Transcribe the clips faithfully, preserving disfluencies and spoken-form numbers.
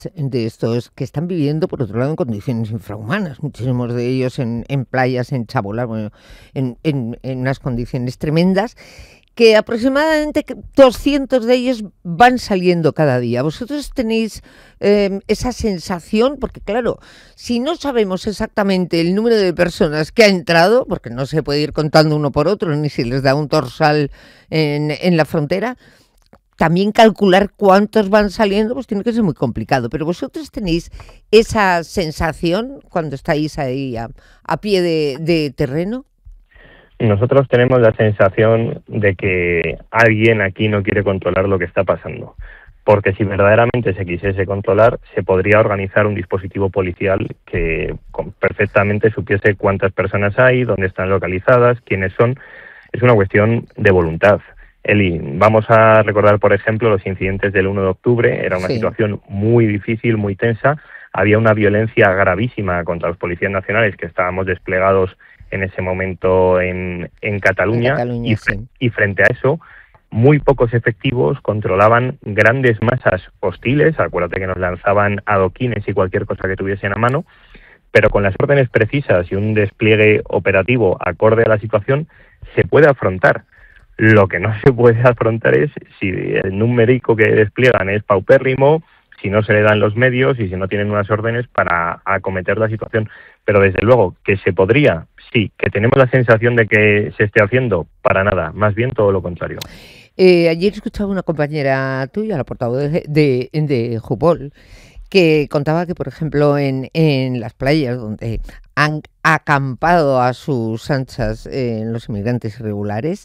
de estos que están viviendo, por otro lado, en condiciones infrahumanas, muchísimos de ellos en, en playas, en chabolas, bueno, en, en, en unas condiciones tremendas, que aproximadamente doscientos de ellos van saliendo cada día. ¿Vosotros tenéis eh, esa sensación? Porque claro, si no sabemos exactamente el número de personas que ha entrado, porque no se puede ir contando uno por otro, ni si les da un dorsal en, en la frontera, también calcular cuántos van saliendo, pues tiene que ser muy complicado. Pero vosotros tenéis esa sensación cuando estáis ahí a, a pie de, de terreno. Nosotros tenemos la sensación de que alguien aquí no quiere controlar lo que está pasando. Porque si verdaderamente se quisiese controlar, se podría organizar un dispositivo policial que perfectamente supiese cuántas personas hay, dónde están localizadas, quiénes son. Es una cuestión de voluntad. Eli, vamos a recordar, por ejemplo, los incidentes del uno de octubre. Era una sí. situación muy difícil, muy tensa. Había una violencia gravísima contra los policías nacionales que estábamos desplegados en ese momento en, en Cataluña. En Cataluña y, sí. y frente a eso, muy pocos efectivos controlaban grandes masas hostiles. Acuérdate que nos lanzaban adoquines y cualquier cosa que tuviesen a mano. Pero con las órdenes precisas y un despliegue operativo acorde a la situación, se puede afrontar. Lo que no se puede afrontar es si el numérico que despliegan es paupérrimo, si no se le dan los medios y si no tienen unas órdenes para acometer la situación. Pero desde luego que se podría, sí, que tenemos la sensación de que se esté haciendo, para nada, más bien todo lo contrario. Eh, ayer escuchaba una compañera tuya, la portavoz de, de, de Jupol, que contaba que, por ejemplo, en, en las playas donde han acampado a sus anchas eh, los inmigrantes irregulares,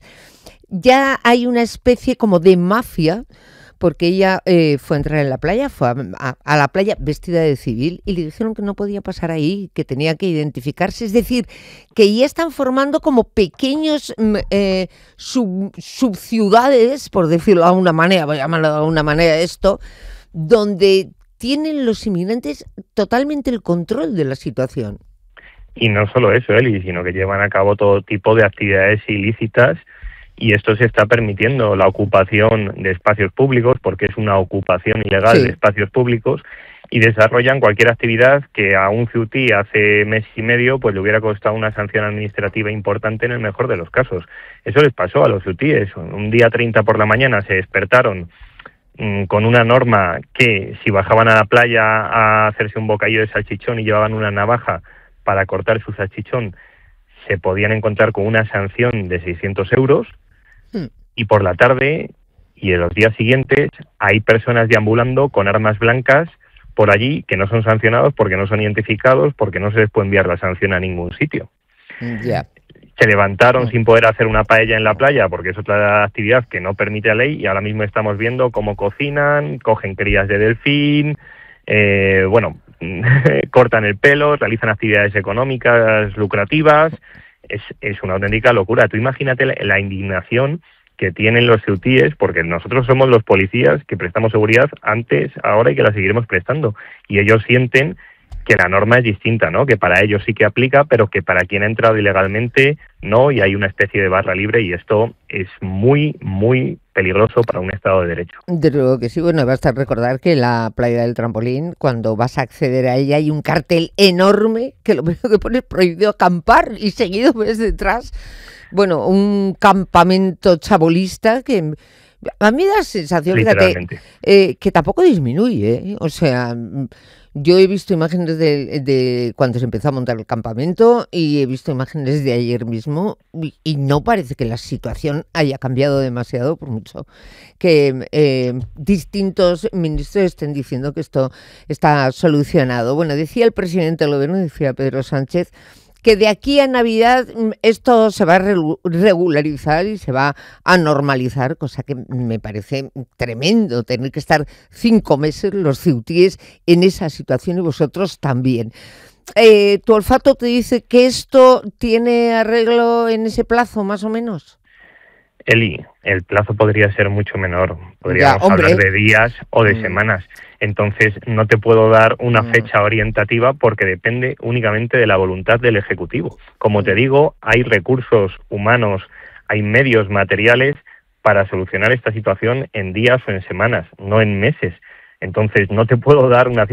ya hay una especie como de mafia, porque ella eh, fue a entrar en la playa, fue a, a, a la playa vestida de civil y le dijeron que no podía pasar ahí, que tenía que identificarse. Es decir, que ya están formando como pequeños eh, sub, subciudades, por decirlo de alguna manera, voy a llamarlo de alguna manera esto, donde tienen los inmigrantes totalmente el control de la situación. Y no solo eso, Eli, sino que llevan a cabo todo tipo de actividades ilícitas. Y esto se está permitiendo, la ocupación de espacios públicos, porque es una ocupación ilegal sí. de espacios públicos, y desarrollan cualquier actividad que a un ceutí hace mes y medio pues le hubiera costado una sanción administrativa importante en el mejor de los casos. Eso les pasó a los ceutíes. Un día treinta por la mañana se despertaron mmm, con una norma que si bajaban a la playa a hacerse un bocadillo de salchichón y llevaban una navaja para cortar su salchichón, se podían encontrar con una sanción de seiscientos euros. Y por la tarde y en los días siguientes hay personas deambulando con armas blancas por allí que no son sancionados porque no son identificados, porque no se les puede enviar la sanción a ningún sitio. Yeah. Se levantaron yeah. sin poder hacer una paella en la playa porque es otra actividad que no permite la ley, y ahora mismo estamos viendo cómo cocinan, cogen crías de delfín, eh, bueno, cortan el pelo, realizan actividades económicas lucrativas. Es, es una auténtica locura. Tú imagínate la, la indignación que tienen los ceutíes, porque nosotros somos los policías que prestamos seguridad antes, ahora y que la seguiremos prestando. Y ellos sienten que la norma es distinta, ¿no? Que para ellos sí que aplica, pero que para quien ha entrado ilegalmente no, y hay una especie de barra libre, y esto es muy, muy peligroso para un Estado de Derecho. Desde luego que sí. Bueno, basta recordar que la playa del Trampolín, cuando vas a acceder a ella, hay un cartel enorme que lo primero que pone es prohibido acampar, y seguido ves detrás, bueno, un campamento chabolista que a mí da la sensación, fíjate, eh, que tampoco disminuye, ¿eh? O sea, yo he visto imágenes de, de cuando se empezó a montar el campamento, y he visto imágenes de ayer mismo, y, y no parece que la situación haya cambiado demasiado, por mucho que eh, distintos ministros estén diciendo que esto está solucionado. Bueno, decía el presidente del gobierno, decía Pedro Sánchez, que de aquí a Navidad esto se va a regularizar y se va a normalizar, cosa que me parece tremendo, tener que estar cinco meses los ceutíes en esa situación, y vosotros también. Eh, ¿Tu olfato te dice que esto tiene arreglo en ese plazo, más o menos? Eli, el plazo podría ser mucho menor, podríamos ya, hablar de días o de mm. semanas. Entonces no te puedo dar una mm. fecha orientativa porque depende únicamente de la voluntad del Ejecutivo. Como te digo, hay recursos humanos, hay medios materiales para solucionar esta situación en días o en semanas, no en meses. Entonces no te puedo dar una